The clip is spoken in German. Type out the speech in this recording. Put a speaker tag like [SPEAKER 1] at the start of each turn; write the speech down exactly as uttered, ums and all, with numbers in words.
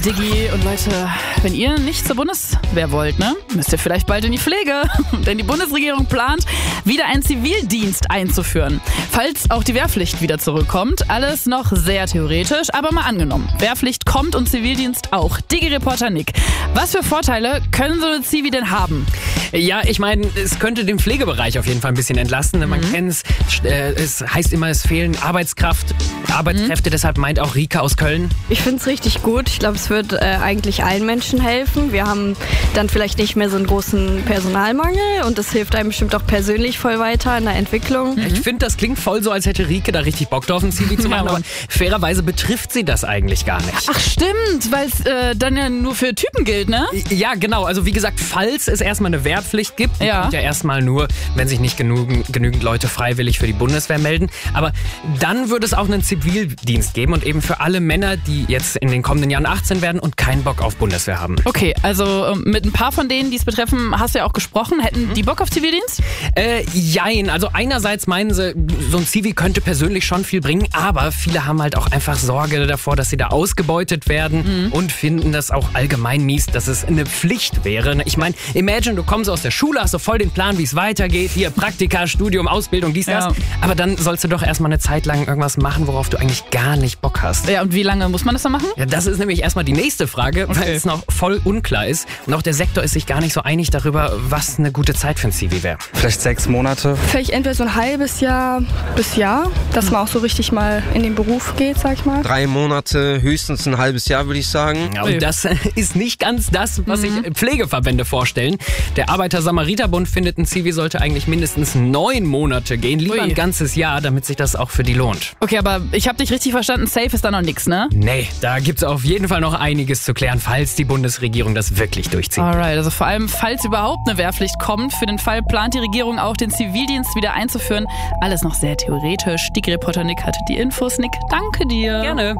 [SPEAKER 1] Diggi. Und Leute, wenn ihr nicht zur Bundeswehr wollt, ne, müsst ihr vielleicht bald in die Pflege. Denn die Bundesregierung plant, wieder einen Zivildienst einzuführen. Falls auch die Wehrpflicht wieder zurückkommt. Alles noch sehr theoretisch, aber mal angenommen. Wehrpflicht kommt und Zivildienst auch. Digi-Reporter Nick, was für Vorteile können so eine Zivi denn haben?
[SPEAKER 2] Ja, ich meine, es könnte den Pflegebereich auf jeden Fall ein bisschen entlasten. Mhm. Man kennt es, äh, es heißt immer, es fehlen Arbeitskraft, Arbeitskräfte. Mhm. Deshalb meint auch Rika aus Köln.
[SPEAKER 3] Ich finde es richtig gut. Ich glaube, es wird äh, eigentlich allen Menschen helfen. Wir haben dann vielleicht nicht mehr so einen großen Personalmangel und das hilft einem bestimmt auch persönlich voll weiter in der Entwicklung.
[SPEAKER 2] Mhm. Ich finde, das klingt voll so, als hätte Rike da richtig Bock drauf, ein Zivi zu machen, ja, aber fairerweise betrifft sie das eigentlich gar nicht.
[SPEAKER 1] Ach stimmt, weil es äh, dann ja nur für Typen gilt, ne?
[SPEAKER 2] Ja, genau. Also wie gesagt, falls es erstmal eine Wehrpflicht gibt, die
[SPEAKER 1] ja.
[SPEAKER 2] kommt ja erstmal nur, wenn sich nicht genügend, genügend Leute freiwillig für die Bundeswehr melden. Aber dann würde es auch einen Zivildienst geben und eben für alle Männer, die jetzt in den kommenden Jahren achtzehn werden und keinen Bock auf Bundeswehr haben.
[SPEAKER 1] Okay, also mit ein paar von denen, die es betreffen, hast du ja auch gesprochen. Hätten mhm. die Bock auf Zivildienst?
[SPEAKER 2] Äh, jein. Also einerseits meinen sie, so ein Zivi könnte persönlich schon viel bringen, aber viele haben halt auch einfach Sorge davor, dass sie da ausgebeutet werden mhm. und finden das auch allgemein mies, dass es eine Pflicht wäre. Ich meine, imagine, du kommst aus der Schule, hast so voll den Plan, wie es weitergeht. Hier Praktika, Studium, Ausbildung, dies, das.
[SPEAKER 1] Ja.
[SPEAKER 2] Aber dann sollst du doch erstmal eine Zeit lang irgendwas machen, worauf du eigentlich gar nicht Bock hast.
[SPEAKER 1] Ja, und wie lange muss man das dann machen?
[SPEAKER 2] Ja, das ist nämlich erstmal die nächste Frage, okay. weil es noch voll unklar ist. Und auch der Sektor ist sich gar nicht so einig darüber, was eine gute Zeit für ein Zivi wäre.
[SPEAKER 4] Vielleicht sechs Monate.
[SPEAKER 5] Vielleicht entweder so ein halbes Jahr bis Jahr, dass man auch so richtig mal in den Beruf geht, sag ich mal.
[SPEAKER 4] Drei Monate, höchstens ein halbes Jahr, würde ich sagen.
[SPEAKER 2] Ja, und das ist nicht ganz das, was sich mhm. Pflegeverbände vorstellen. Der Arbeiter-Samariter-Bund findet, ein Zivi sollte eigentlich mindestens neun Monate gehen, lieber Ui. ein ganzes Jahr, damit sich das auch für die lohnt.
[SPEAKER 1] Okay, aber ich habe dich richtig verstanden, safe ist da noch nichts, ne?
[SPEAKER 2] Nee, da gibt's auf jeden Fall noch einiges zu klären, falls die Bundesregierung das wirklich durchzieht.
[SPEAKER 1] Alright, also vor allem, falls überhaupt eine Wehrpflicht kommt, für den Fall plant die Regierung auch, den Zivildienst wieder einzuführen. Alles noch sehr theoretisch. Digi-Reporter Nick hatte die Infos. Nick, danke dir.
[SPEAKER 2] Gerne.